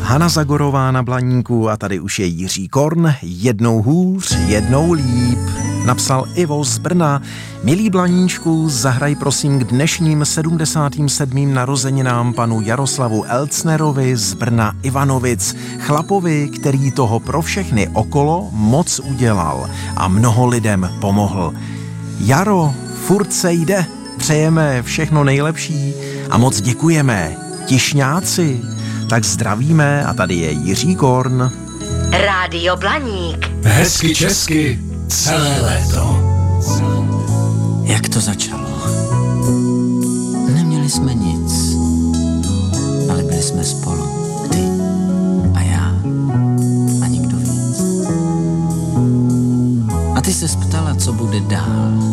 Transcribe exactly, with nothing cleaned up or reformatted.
Hana Zagorová na Blaníku a tady už je Jiří Korn, jednou hůř, jednou líp. Napsal Ivo z Brna. Milý Blaníčku, zahraj prosím k dnešním sedmdesátým sedmým narozeninám panu Jaroslavu Elcnerovi z Brna Ivanovic, chlapovi, který toho pro všechny okolo moc udělal a mnoho lidem pomohl. Jaro, furt se jde, přejeme všechno nejlepší a moc děkujeme. Tišňáci, tak zdravíme a tady je Jiří Korn. Rádio Blaník. Hezky česky celé léto. Jak to začalo? Neměli jsme nic, ale byli jsme spolu. Ty a já a nikdo víc. A ty se ptala, co bude dál.